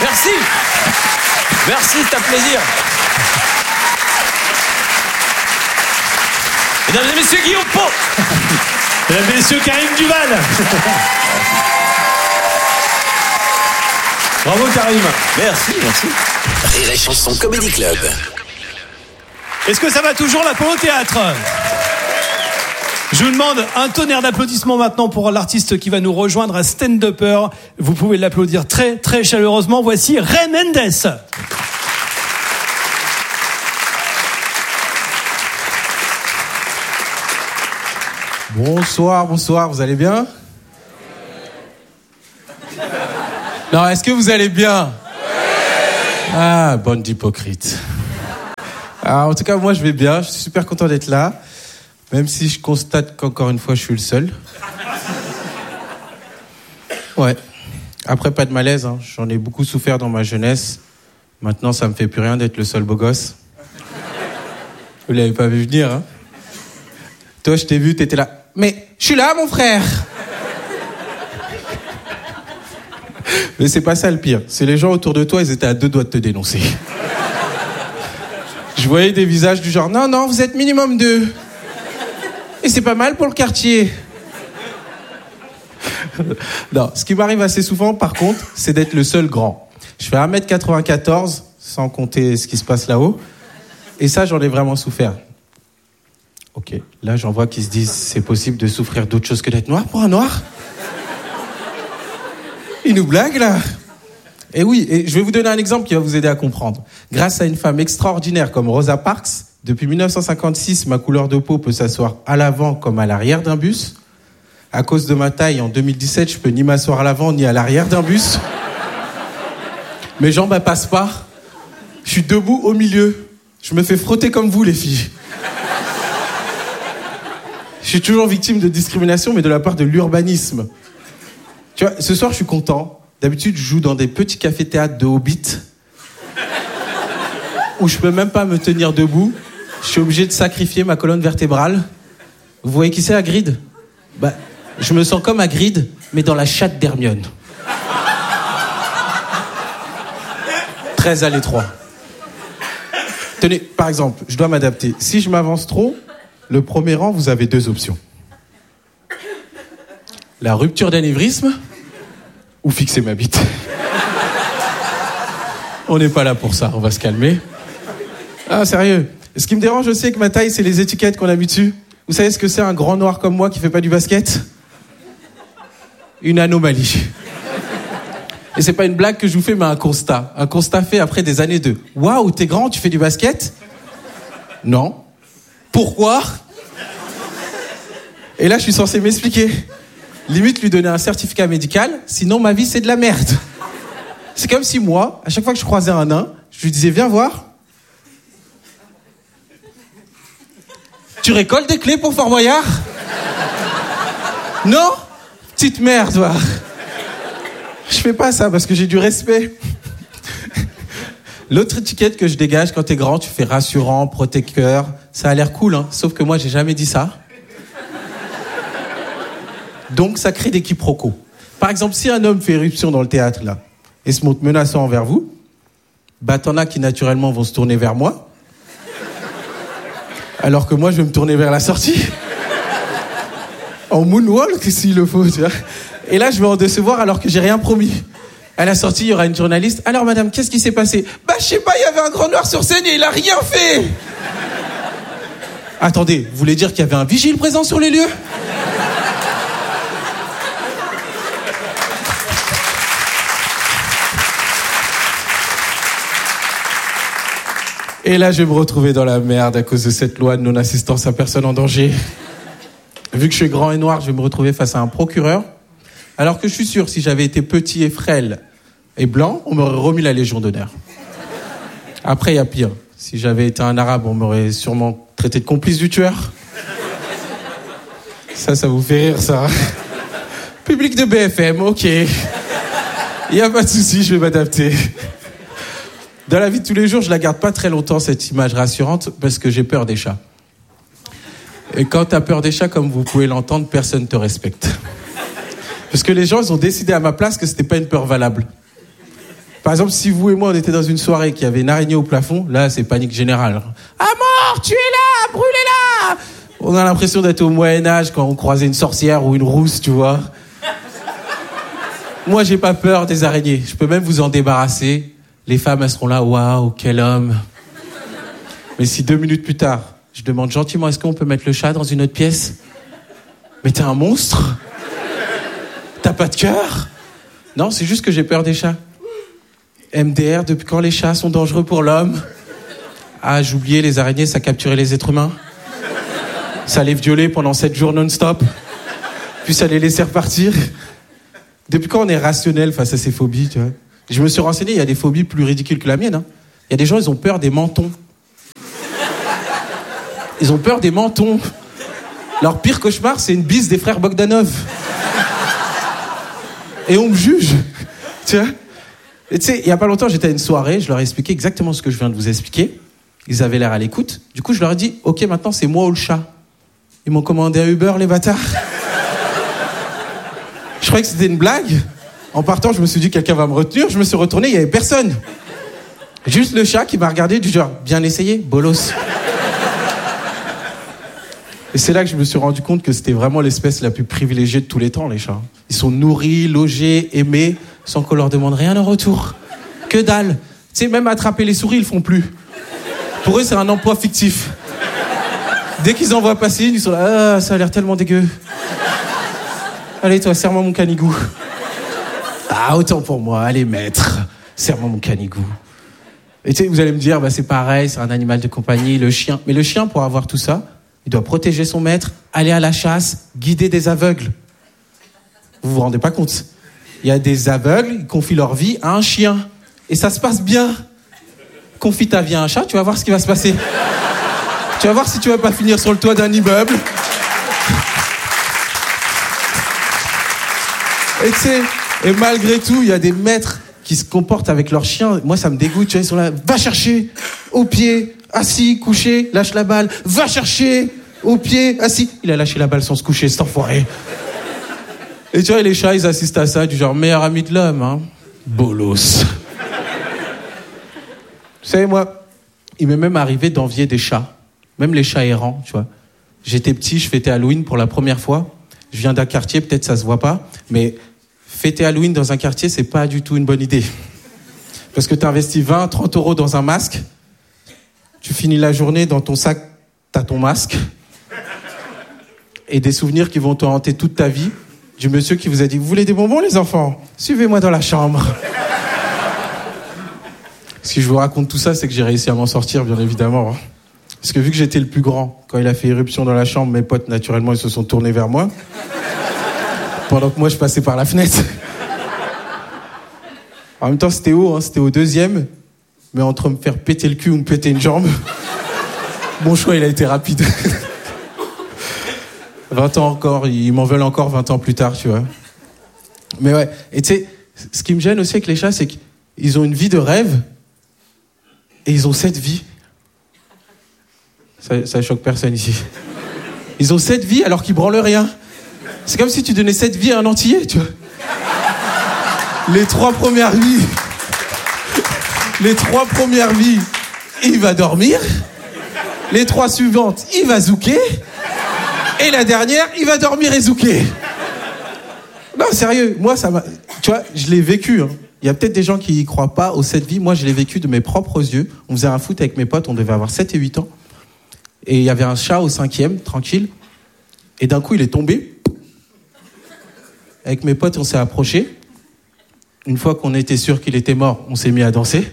Merci. Merci, c'est un plaisir. Mesdames et messieurs, Guillaume Pau. Mesdames et messieurs, Karim Duval. Bravo Karim. Merci. Rire et Chanson Comedy Club. Est-ce que ça va toujours l'Apollo Théâtre ? Je vous demande un tonnerre d'applaudissements maintenant pour l'artiste qui va nous rejoindre à stand-upper. Vous pouvez l'applaudir très très chaleureusement. Voici Ray Mendes. Bonsoir, vous allez bien ? Non, est-ce que vous allez bien ? Ah, bande d'hypocrites. En tout cas, moi je vais bien, je suis super content d'être là, même si je constate qu'encore une fois je suis le seul. Ouais, après pas de malaise, hein. J'en ai beaucoup souffert dans ma jeunesse, maintenant ça me fait plus rien d'être le seul beau gosse. Vous l'avez pas vu venir, hein ? Toi je t'ai vu, t'étais là, mais je suis là mon frère. Mais c'est pas ça le pire, c'est les gens autour de toi, ils étaient à 2 doigts de te dénoncer. Je voyais des visages du genre, non, vous êtes minimum 2. Et c'est pas mal pour le quartier. Non, ce qui m'arrive assez souvent, par contre, c'est d'être le seul grand. Je fais 1m94, sans compter ce qui se passe là-haut. Et ça, j'en ai vraiment souffert. Ok, là, j'en vois qui se disent, c'est possible de souffrir d'autre chose que d'être noir pour un noir ? Ils nous blaguent, là ? Et oui, et je vais vous donner un exemple qui va vous aider à comprendre. Grâce à une femme extraordinaire comme Rosa Parks, depuis 1956, ma couleur de peau peut s'asseoir à l'avant comme à l'arrière d'un bus. À cause de ma taille, en 2017, je peux ni m'asseoir à l'avant ni à l'arrière d'un bus. Mes jambes, elles passent pas. Je suis debout au milieu. Je me fais frotter comme vous, les filles. Je suis toujours victime de discrimination, mais de la part de l'urbanisme. Tu vois, ce soir, je suis content. D'habitude, je joue dans des petits cafés-théâtres de Hobbit où je peux même pas me tenir debout. Je suis obligé de sacrifier ma colonne vertébrale. Vous voyez qui c'est, Hagrid ? Bah, je me sens comme Hagrid, mais dans la chatte d'Hermione. Très à l'étroit. Tenez, par exemple, je dois m'adapter. Si je m'avance trop, le premier rang, vous avez 2 options. La rupture d'anévrisme ou fixer ma bite. On n'est pas là pour ça, on va se calmer. Ah, sérieux. Ce qui me dérange aussi avec ma taille, c'est les étiquettes qu'on a mis dessus. Vous savez ce que c'est un grand noir comme moi qui fait pas du basket ? Une anomalie. Et c'est pas une blague que je vous fais, mais un constat. Un constat fait après des années de « Waouh, t'es grand, tu fais du basket ?» Non. Pourquoi ? Et là, je suis censé m'expliquer. Limite lui donner un certificat médical, sinon ma vie c'est de la merde. C'est comme si moi, à chaque fois que je croisais un nain, je lui disais viens voir. Tu récoltes des clés pour Fort Boyard ? Non ? Petite merde, toi. Je fais pas ça parce que j'ai du respect. L'autre étiquette que je dégage quand t'es grand, tu fais rassurant, protecteur. Ça a l'air cool, hein, sauf que moi j'ai jamais dit ça. Donc, ça crée des quiproquos. Par exemple, si un homme fait éruption dans le théâtre, là, et se montre menaçant envers vous, bah, t'en as qui, naturellement, vont se tourner vers moi. Alors que moi, je vais me tourner vers la sortie. En moonwalk, s'il le faut, tu vois. Et là, je vais en décevoir alors que j'ai rien promis. À la sortie, il y aura une journaliste. Alors, madame, qu'est-ce qui s'est passé ? Bah, je sais pas, il y avait un grand noir sur scène et il a rien fait. Attendez, vous voulez dire qu'il y avait un vigile présent sur les lieux ? Et là, je vais me retrouver dans la merde à cause de cette loi de non-assistance à personne en danger. Vu que je suis grand et noir, je vais me retrouver face à un procureur. Alors que je suis sûr, si j'avais été petit et frêle et blanc, on m'aurait remis la Légion d'honneur. Après, il y a pire. Si j'avais été un arabe, on m'aurait sûrement traité de complice du tueur. Ça vous fait rire, ça. Public de BFM, ok. Il n'y a pas de souci, je vais m'adapter. Dans la vie de tous les jours, je la garde pas très longtemps, cette image rassurante, parce que j'ai peur des chats. Et quand t'as peur des chats, comme vous pouvez l'entendre, personne te respecte. Parce que les gens, ils ont décidé à ma place que c'était pas une peur valable. Par exemple, si vous et moi, on était dans une soirée qui avait une araignée au plafond, là, c'est panique générale. À mort, tu es là, brûlez-la! On a l'impression d'être au Moyen-Âge quand on croisait une sorcière ou une rousse, tu vois. Moi, j'ai pas peur des araignées. Je peux même vous en débarrasser. Les femmes, elles seront là, waouh, quel homme. Mais si 2 minutes plus tard, je demande gentiment, est-ce qu'on peut mettre le chat dans une autre pièce? Mais t'es un monstre? T'as pas de cœur? Non, c'est juste que j'ai peur des chats. MDR, depuis quand les chats sont dangereux pour l'homme? Ah, j'oubliais, les araignées, ça capturait les êtres humains. Ça les violait pendant 7 jours non-stop. Puis ça les laissait repartir. Depuis quand on est rationnel face à ces phobies, tu vois? Je me suis renseigné, il y a des phobies plus ridicules que la mienne. Il y a des gens, ils ont peur des mentons. Ils ont peur des mentons. Leur pire cauchemar, c'est une bise des frères Bogdanov. Et on me juge. Tu vois? Et tu sais, il y a pas longtemps, j'étais à une soirée, je leur ai expliqué exactement ce que je viens de vous expliquer. Ils avaient l'air à l'écoute. Du coup, je leur ai dit, ok, maintenant, c'est moi ou le chat. Ils m'ont commandé un Uber, les bâtards. Je croyais que c'était une blague. En partant, je me suis dit, quelqu'un va me retenir. Je me suis retourné, il n'y avait personne. Juste le chat qui m'a regardé du genre, bien essayé, bolos. Et c'est là que je me suis rendu compte que c'était vraiment l'espèce la plus privilégiée de tous les temps, les chats. Ils sont nourris, logés, aimés, sans qu'on leur demande rien en retour. Que dalle. Tu sais, même attraper les souris, ils le font plus. Pour eux, c'est un emploi fictif. Dès qu'ils en voient passer une, ils sont là, ah, ça a l'air tellement dégueu. Allez, toi, serre-moi mon canigou. Ah, autant pour moi, allez, maître, serre-moi mon canigou. Et tu sais, vous allez me dire, bah, c'est pareil, c'est un animal de compagnie, le chien. Mais le chien, pour avoir tout ça, il doit protéger son maître, aller à la chasse, guider des aveugles. Vous vous rendez pas compte? Il y a des aveugles, ils confient leur vie à un chien. Et ça se passe bien. Confie ta vie à un chat, tu vas voir ce qui va se passer. Tu vas voir si tu vas pas finir sur le toit d'un immeuble. Et tu sais, et malgré tout, il y a des maîtres qui se comportent avec leurs chiens. Moi, ça me dégoûte. Tu vois, ils sont là, va chercher, au pied, assis, couché, lâche la balle. Va chercher, au pied, assis. Il a lâché la balle sans se coucher, cet enfoiré. Et tu vois, les chats, ils assistent à ça, du genre, meilleur ami de l'homme, hein. Bolos. Vous savez, moi, il m'est même arrivé d'envier des chats. Même les chats errants, tu vois. J'étais petit, je fêtais Halloween pour la première fois. Je viens d'un quartier, peut-être ça se voit pas, mais fêter Halloween dans un quartier, c'est pas du tout une bonne idée. Parce que tu investis 20, 30 euros dans un masque, tu finis la journée, dans ton sac, t'as ton masque, et des souvenirs qui vont te hanter toute ta vie, du monsieur qui vous a dit, vous voulez des bonbons, les enfants? Suivez-moi dans la chambre. Si je vous raconte tout ça, c'est que j'ai réussi à m'en sortir, bien évidemment. Parce que vu que j'étais le plus grand, quand il a fait éruption dans la chambre, mes potes, naturellement, ils se sont tournés vers moi. Pendant que moi, je passais par la fenêtre. En même temps, c'était haut, hein, c'était au 2e. Mais entre me faire péter le cul ou me péter une jambe, mon choix, il a été rapide. 20 ans encore, ils m'en veulent encore 20 ans plus tard, tu vois. Mais ouais, et tu sais, ce qui me gêne aussi avec les chats, c'est qu'ils ont une vie de rêve et ils ont cette vie. Ça choque personne ici. Ils ont 7 vies alors qu'ils branlent rien. C'est comme si tu donnais 7 vies à un Antillais, tu vois. Les 3 premières vies, il va dormir. Les 3 suivantes, il va zouker. Et la dernière, il va dormir et zouker. Non, sérieux, moi, ça m'a... Tu vois, je l'ai vécu, hein. Il y a peut-être des gens qui y croient pas aux 7 vies. Moi, je l'ai vécu de mes propres yeux. On faisait un foot avec mes potes, on devait avoir 7 et 8 ans. Et il y avait un chat au 5e, tranquille. Et d'un coup, il est tombé. Avec mes potes, on s'est approchés. Une fois qu'on était sûr qu'il était mort, on s'est mis à danser.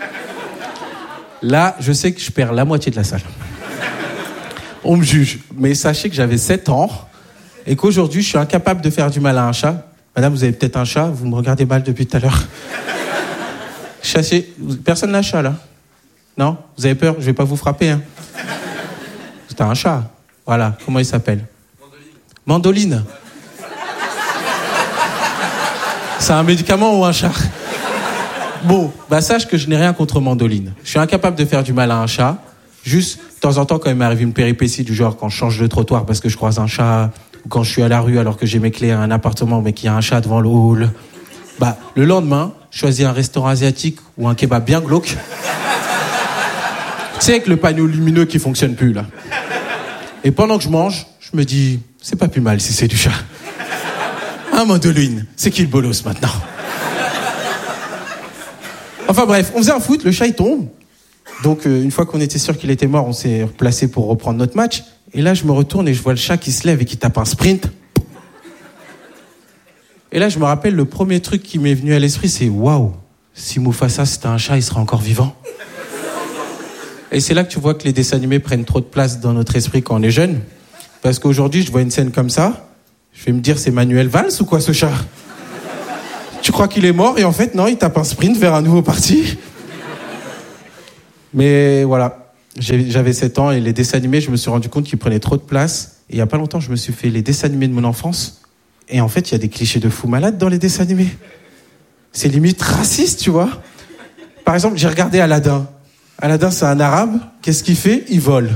Là, je sais que je perds la moitié de la salle. On me juge. Mais sachez que j'avais 7 ans et qu'aujourd'hui, je suis incapable de faire du mal à un chat. Madame, vous avez peut-être un chat, vous me regardez mal depuis tout à l'heure. Chassez. Personne n'a un chat, là? Non? Vous avez peur? Je vais pas vous frapper, hein? T'as un chat. Voilà. Comment il s'appelle? Mandoline. C'est un médicament ou un chat? Bon, bah sache que je n'ai rien contre Mandoline. Je suis incapable de faire du mal à un chat. Juste, de temps en temps, quand il m'arrive une péripétie du genre quand je change de trottoir parce que je croise un chat, ou quand je suis à la rue alors que j'ai mes clés à un appartement mais qu'il y a un chat devant le hall, bah, le lendemain, choisis un restaurant asiatique ou un kebab bien glauque. Tu sais, avec le panneau lumineux qui fonctionne plus, là. Et pendant que je mange, je me dis, c'est pas plus mal si c'est du chat. Un mandoline, c'est qui le bolos maintenant? Enfin bref, on faisait un foot, le chat il tombe. Donc une fois qu'on était sûr qu'il était mort, on s'est replacé pour reprendre notre match. Et là, je me retourne et je vois le chat qui se lève et qui tape un sprint. Et là, je me rappelle, le premier truc qui m'est venu à l'esprit, c'est « Waouh, si Mufasa c'était un chat, il serait encore vivant ». Et c'est là que tu vois que les dessins animés prennent trop de place dans notre esprit quand on est jeune. Parce qu'aujourd'hui, je vois une scène comme ça, je vais me dire, c'est Manuel Valls ou quoi ce chat? Tu crois qu'il est mort et en fait, non, il tape un sprint vers un nouveau parti. Mais voilà, j'avais 7 ans et les dessins animés, je me suis rendu compte qu'ils prenaient trop de place. Et il y a pas longtemps, je me suis fait les dessins animés de mon enfance. Et en fait, il y a des clichés de fous malades dans les dessins animés. C'est limite raciste, tu vois. Par exemple, j'ai regardé Aladdin. Aladdin, c'est un arabe. Qu'est-ce qu'il fait? Il vole.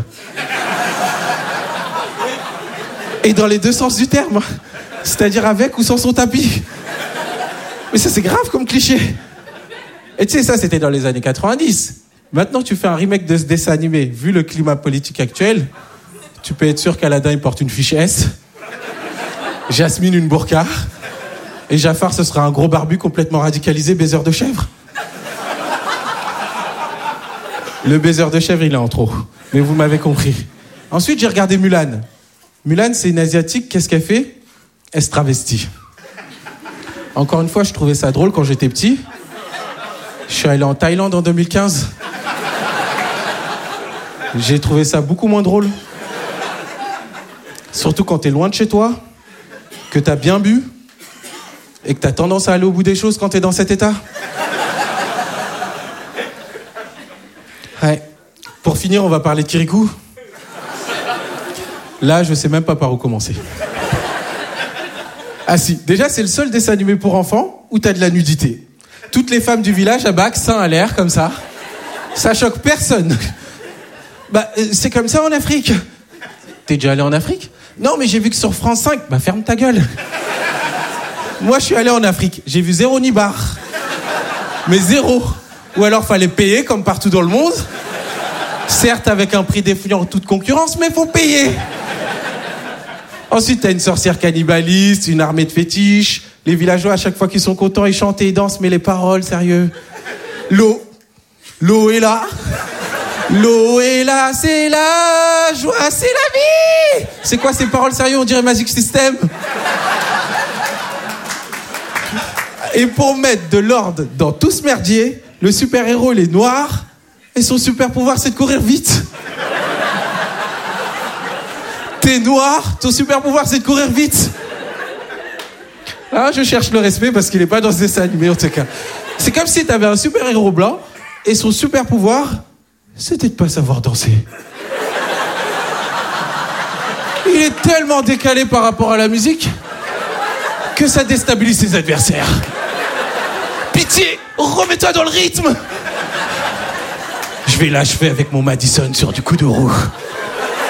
Et dans les deux sens du terme. C'est-à-dire avec ou sans son tapis. Mais ça, c'est grave comme cliché. Et tu sais, ça, c'était dans les années 90. Maintenant, tu fais un remake de ce dessin animé. Vu le climat politique actuel, tu peux être sûr qu'Aladin, il porte une fiche S. Jasmine, une burqa. Et Jafar, ce sera un gros barbu complètement radicalisé, baiser de chèvre. Le baiser de chèvre, il est en trop. Mais vous m'avez compris. Ensuite, j'ai regardé Mulan. Mulan, c'est une Asiatique. Qu'est-ce qu'elle fait? Elle se travestit. Encore une fois, je trouvais ça drôle quand j'étais petit. Je suis allé en Thaïlande en 2015. J'ai trouvé ça beaucoup moins drôle. Surtout quand t'es loin de chez toi, que t'as bien bu, et que t'as tendance à aller au bout des choses quand t'es dans cet état. Ouais. Pour finir, on va parler de Kirikou. Là, je sais même pas par où commencer. Ah si, déjà, c'est le seul dessin animé pour enfants où t'as de la nudité. Toutes les femmes du village à bac, seins à l'air, comme ça. Ça choque personne. Bah, c'est comme ça en Afrique. T'es déjà allé en Afrique? Non, mais j'ai vu que sur France 5. Bah, ferme ta gueule. Moi, je suis allé en Afrique. J'ai vu 0 nibar. Mais 0. Ou alors, fallait payer, comme partout dans le monde. Certes, avec un prix défiant en toute concurrence, mais faut payer. Ensuite, t'as une sorcière cannibaliste, une armée de fétiches. Les villageois, à chaque fois qu'ils sont contents, ils chantent et ils dansent, mais les paroles, sérieux. L'eau est là. L'eau est là, c'est la joie, c'est la vie. C'est quoi ces paroles, sérieux? On dirait Magic System. Et pour mettre de l'ordre dans tout ce merdier, le super-héros, il est noir, et son super-pouvoir, c'est de courir vite. T'es noir, ton super-pouvoir, c'est de courir vite. Ah, je cherche le respect parce qu'il est pas dans ce dessin animé, en tout cas. C'est comme si t'avais un super-héros blanc, et son super-pouvoir, c'était de pas savoir danser. Il est tellement décalé par rapport à la musique que ça déstabilise ses adversaires. Pitié, remets-toi dans le rythme. Je vais l'achever avec mon Madison sur du coup de roue.